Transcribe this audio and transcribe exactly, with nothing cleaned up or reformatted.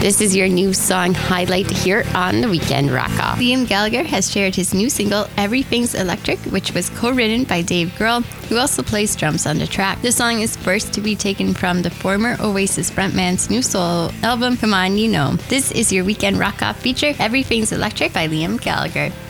This is your new song highlight here on the Weekend Rock Off. Liam Gallagher has shared his new single, Everything's Electric, which was co-written by Dave Grohl, who also plays drums on the track. The song is first to be taken from the former Oasis frontman's new solo album, Come On You Know. This is your Weekend Rock Off feature, Everything's Electric by Liam Gallagher.